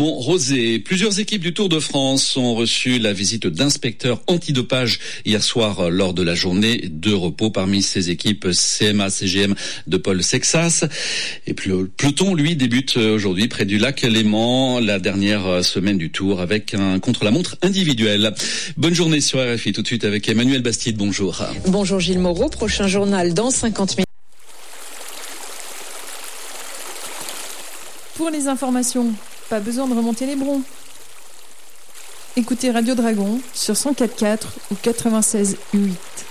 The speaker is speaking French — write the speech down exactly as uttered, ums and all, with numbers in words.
Montrosé. Plusieurs équipes du Tour de France ont reçu la visite d'inspecteurs antidopage hier soir lors de la journée de repos. Parmi ces équipes, C M A C G M de Paul Sexas. Et puis le peloton, lui, débute aujourd'hui près du lac Léman, la dernière semaine du Tour avec un contre-la-montre individuel. Bonne journée sur R F I, tout de suite avec Emmanuel Bastide. Bonjour. Bonjour Gilles Moreau, prochain journal dans cinquante minutes. Pour les informations, pas besoin de remonter les broncs. Écoutez Radio Dragon sur cent quatre virgule quatre ou quatre-vingt-seize virgule huit.